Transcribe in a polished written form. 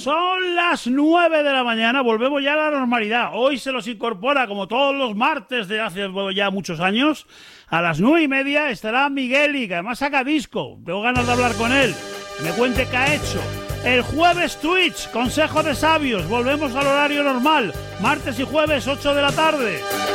Son las 9 de la mañana, volvemos ya a la normalidad. Hoy se los incorpora, como todos los martes de hace ya muchos años, a las 9:30 estará Migueli, que además saca disco. Tengo ganas de hablar con él, que me cuente qué ha hecho. El jueves Twitch, Consejo de Sabios, volvemos al horario normal, martes y jueves 8 de la tarde.